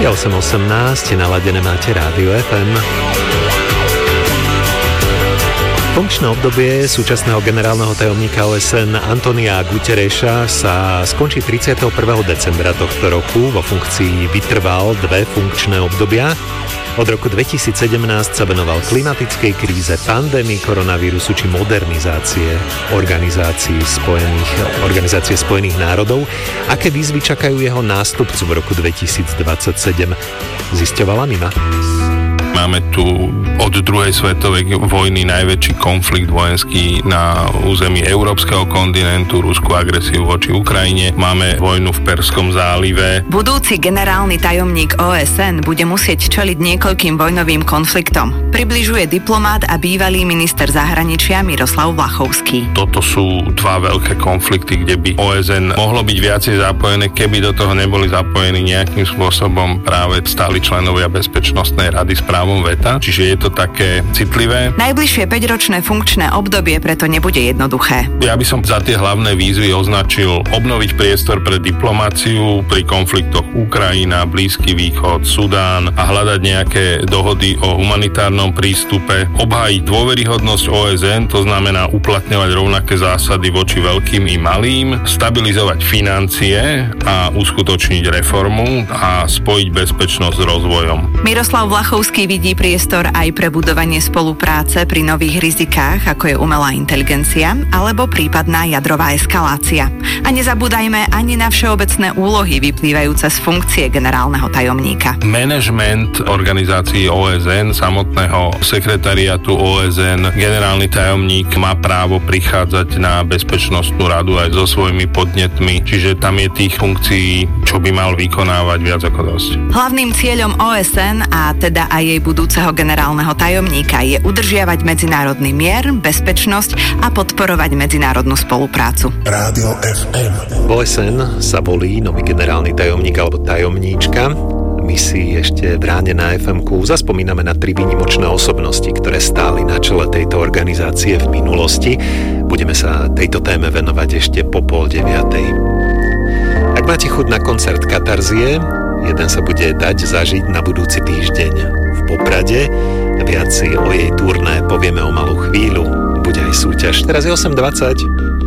Je 8:18, naladené máte Rádio FM. Funkčné obdobie súčasného generálneho tajomníka OSN Antonia Guterreša sa skončí 31. decembra tohto roku. Vo funkcii vytrval 2 funkčné obdobia. Od roku 2017 sa venoval klimatickej kríze, pandémii koronavírusu či modernizácie Organizácie spojených národov. Aké výzvy čakajú jeho nástupcu v roku 2027? Zisťovala Mima. Máme tu od druhej svetovej vojny najväčší konflikt vojenský na území európskeho kontinentu, ruskú agresiu voči Ukrajine. Máme vojnu v Perskom zálive. Budúci generálny tajomník OSN bude musieť čeliť niekoľkým vojnovým konfliktom. Približuje diplomát a bývalý minister zahraničia Miroslav Vlachovský. Toto sú 2 veľké konflikty, kde by OSN mohlo byť viacej zapojené, keby do toho neboli zapojení nejakým spôsobom práve stáli členovia Bezpečnostnej rady s právom veta, čiže je to také citlivé. Najbližšie 5-ročné funkčné obdobie preto nebude jednoduché. Ja by som za tie hlavné výzvy označil obnoviť priestor pre diplomáciu pri konfliktoch Ukrajina, Blízky východ, Sudán a hľadať nejaké dohody o humanitárnom prístupe, obhájiť dôveryhodnosť OSN, to znamená uplatňovať rovnaké zásady voči veľkým i malým, stabilizovať financie a uskutočniť reformu a spojiť bezpečnosť s rozvojom. Miroslav Vlachovský vidí priestor aj pre budovanie spolupráce pri nových rizikách, ako je umelá inteligencia alebo prípadná jadrová eskalácia. A nezabúdajme ani na všeobecné úlohy vyplývajúce z funkcie generálneho tajomníka. Management organizácií OSN, samotného sekretariátu OSN, generálny tajomník má právo prichádzať na Bezpečnostnú radu aj so svojimi podnetmi, čiže tam je tých funkcií, čo by mal vykonávať viac ako dosť. Hlavným cieľom OSN a teda aj jej budúceho generálneho tajomníka je udržiavať medzinárodný mier, bezpečnosť a podporovať medzinárodnú spoluprácu. Rádio FM. V OSN sa volí nový generálny tajomník alebo tajomníčka. My si ešte v ráne na FM-ku zaspomíname na 3 výnimočné osobnosti, ktoré stáli na čele tejto organizácie v minulosti. Budeme sa tejto téme venovať ešte po 8:30. Ak máte chuť na koncert Katarzie, jeden sa bude dať zažiť na budúci týždeň v Poprade. Viac si o jej turné povieme o malú chvíľu. Bude aj súťaž. Teraz je 8:20.